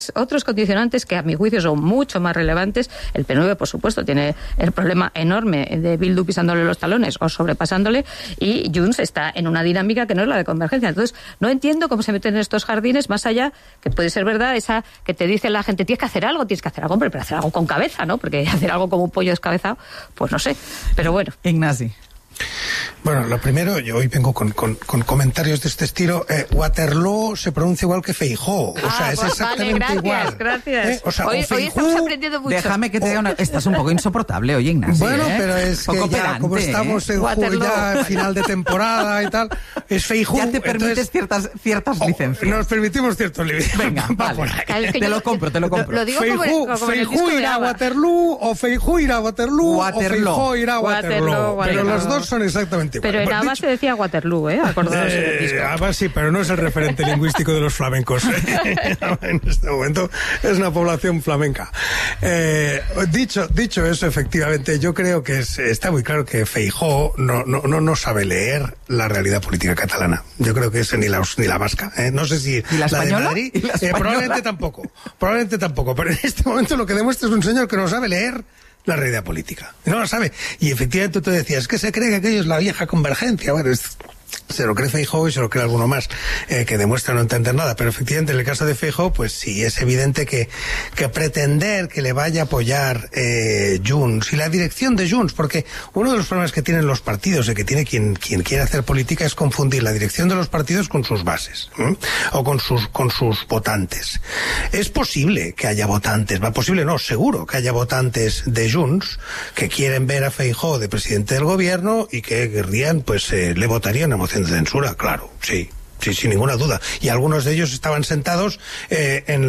otros condicionantes que a mi juicio son mucho más relevantes. El PNV, por supuesto, tiene el problema enorme de Bildu pisándole los talones o sobrepasándole, y Junts está en una dinámica que no es la de convergencia. Entonces, no entiendo cómo se meten en estos jardines, más allá, que puede ser verdad, esa que te dice la gente, tienes que hacer algo, hombre, pero hacer algo con cabeza, ¿no? Porque hacer algo como un pollo descabezado, pues no sé. Pero bueno. Ignasi. Bueno, lo primero, yo hoy vengo con comentarios de este estilo. Waterloo se pronuncia igual que Feijóo. O sea, es exactamente igual. Gracias. O sea, hoy estamos aprendiendo mucho. Déjame que te diga una... Estás un poco insoportable hoy, Ignasi. Bueno, pero es que ya, como estamos en ya final de temporada y tal, es Feijóo. Ya te permites ciertas licencias. Nos permitimos ciertas licencias. Venga, vale. Te lo compro. Lo digo Feijóo irá a Waterloo, o Feijóo irá a Waterloo, o Feijóo irá a Waterloo. Pero los dos son exactamente igual. Pero en ABBA se decía Waterloo, acordaros del disco. ABBA sí, pero no es el referente lingüístico de los flamencos. En este momento es una población flamenca. Dicho eso, efectivamente, yo creo que está muy claro que Feijóo no sabe leer la realidad política catalana. Yo creo que ni la vasca. No sé si ¿Y la española? de Madrid. Probablemente tampoco. Pero en este momento lo que demuestra es un señor que no sabe leer la realidad política. No lo sabe. Y efectivamente tú decías, que se cree que aquello es la vieja convergencia. Bueno, se lo cree Feijóo y se lo cree alguno más, que demuestra no entender nada. Pero efectivamente en el caso de Feijóo, pues sí, es evidente que pretender que le vaya a apoyar Junts y la dirección de Junts, porque uno de los problemas que tienen los partidos y que tiene quien quiere hacer política es confundir la dirección de los partidos con sus bases, o con sus votantes. Es posible que haya votantes, seguro que haya votantes de Junts que quieren ver a Feijóo de presidente del gobierno y que querrían, le votarían a moción de censura, claro, sí, sin ninguna duda. Y algunos de ellos estaban sentados en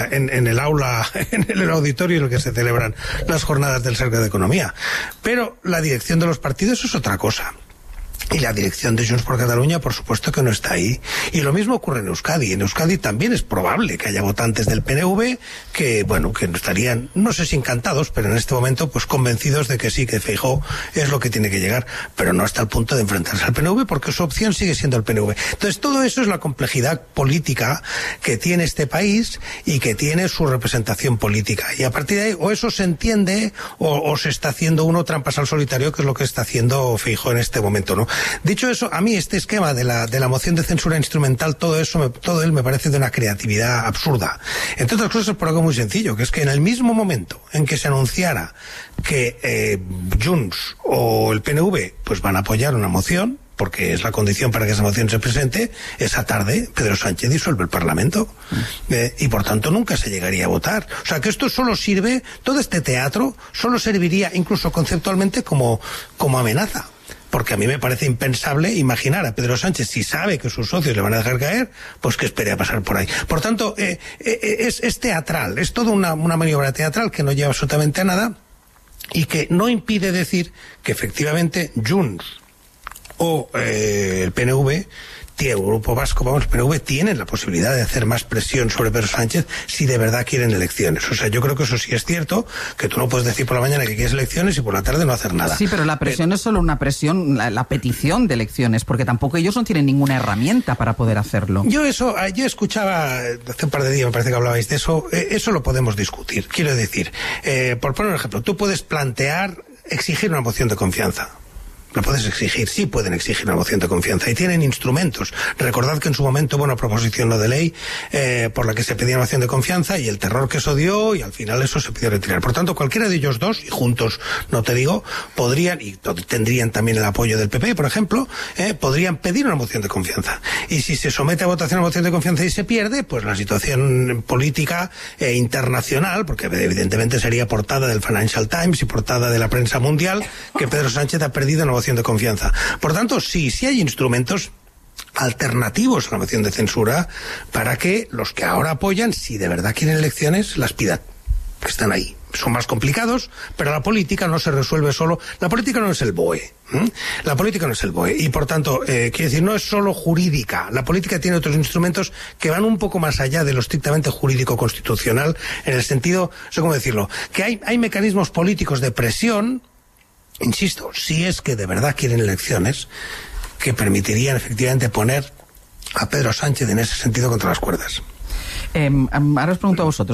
el aula, en el auditorio en el que se celebran las jornadas del Cercle de Economía. Pero la dirección de los partidos es otra cosa. Y la dirección de Junts por Catalunya, por supuesto que no está ahí. Y lo mismo ocurre en Euskadi. En Euskadi también es probable que haya votantes del PNV que estarían, no sé si encantados, pero en este momento pues convencidos de que sí, que Feijóo es lo que tiene que llegar, pero no hasta el punto de enfrentarse al PNV, porque su opción sigue siendo el PNV. Entonces todo eso es la complejidad política que tiene este país y que tiene su representación política. Y a partir de ahí, o eso se entiende, o se está haciendo uno trampas al solitario, que es lo que está haciendo Feijóo en este momento, ¿no? Dicho eso, a mí este esquema de la moción de censura instrumental, todo él me parece de una creatividad absurda. Entre otras cosas por algo muy sencillo, que es que en el mismo momento en que se anunciara que Junts o el PNV pues van a apoyar una moción, porque es la condición para que esa moción se presente, esa tarde Pedro Sánchez disuelve el Parlamento, y por tanto nunca se llegaría a votar. O sea que esto solo sirve, todo este teatro solo serviría incluso conceptualmente como amenaza. Porque a mí me parece impensable imaginar a Pedro Sánchez, si sabe que sus socios le van a dejar caer, pues que espere a pasar por ahí. Por tanto, es teatral, es toda una maniobra teatral que no lleva absolutamente a nada y que no impide decir que efectivamente Junts o el PNV, el Grupo Vasco, el PNV, tienen la posibilidad de hacer más presión sobre Pedro Sánchez si de verdad quieren elecciones. O sea, yo creo que eso sí es cierto, que tú no puedes decir por la mañana que quieres elecciones y por la tarde no hacer nada. Sí, pero la presión es solo una presión, la petición de elecciones, porque tampoco ellos no tienen ninguna herramienta para poder hacerlo. Yo escuchaba, hace un par de días me parece que hablabais de eso, eso lo podemos discutir. Quiero decir, por poner un ejemplo, tú puedes exigir una moción de confianza. Lo puedes exigir, sí pueden exigir una moción de confianza y tienen instrumentos. Recordad que en su momento hubo una proposición no de ley por la que se pedía una moción de confianza y el terror que eso dio, y al final eso se pidió retirar. Por tanto, cualquiera de ellos dos, y juntos no te digo, podrían, y tendrían también el apoyo del PP, por ejemplo, podrían pedir una moción de confianza. Y si se somete a votación una moción de confianza y se pierde, pues la situación política internacional, porque evidentemente sería portada del Financial Times y portada de la prensa mundial, que Pedro Sánchez ha perdido una moción de confianza. Por tanto, sí hay instrumentos alternativos a la moción de censura para que los que ahora apoyan, si de verdad quieren elecciones, las pidan, que están ahí. Son más complicados, pero la política no se resuelve solo. La política no es el BOE. La política no es el BOE. Y por tanto, quiero decir, no es solo jurídica. La política tiene otros instrumentos que van un poco más allá de lo estrictamente jurídico-constitucional, en el sentido, no sé cómo decirlo, que hay mecanismos políticos de presión, insisto, si es que de verdad quieren elecciones, que permitirían efectivamente poner a Pedro Sánchez en ese sentido contra las cuerdas. Ahora os pregunto a vosotros.